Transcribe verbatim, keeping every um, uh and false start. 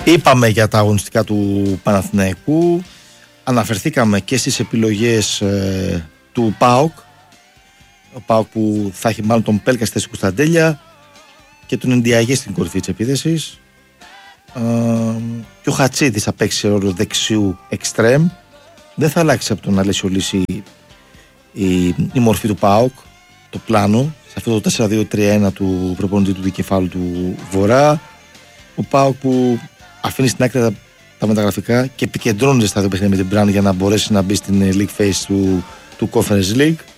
Είπαμε για τα αγωνιστικά του Παναθηναϊκού. Αναφερθήκαμε και στις επιλογές ε, του ΠΑΟΚ. Ο ΠΑΟΚ που θα έχει μάλλον τον Πέλκα στη θέση του Κωνσταντέλια και τον Ενδιαγέ στην κορυφή της επίθεσης. Ε, και ο Χατσίδης θα παίξει ρόλο δεξιού εξτρέμ. Δεν θα αλλάξει από τον Αλέσιο Λύση η, η μορφή του ΠΑΟΚ, το πλάνο, σε αυτό το τέσσερα δύο τρία ένα του προπονητή του δικεφάλου του Βορρά. Ο ΠΑΟΚ που αφήνει στην άκρη τα, τα μεταγραφικά και επικεντρώνεται στα δύο παιχνίδια με την Μπραν για να μπορέσει να μπει στην League Phase του, του Conference League.